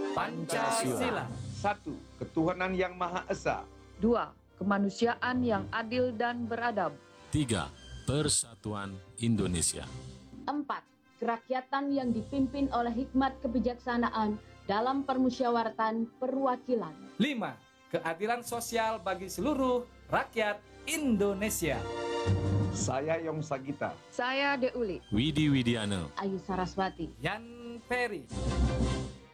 Pancasila. 1. Ketuhanan yang Maha Esa. 2. Kemanusiaan yang adil dan beradab. 3. Persatuan Indonesia. 4. Kerakyatan yang dipimpin oleh hikmat kebijaksanaan dalam permusyawaratan perwakilan. 5. Keadilan sosial bagi seluruh rakyat Indonesia. Saya Yong Sagita. Saya Deuli. Widi Widiana. Ayu Saraswati. Yan Peri.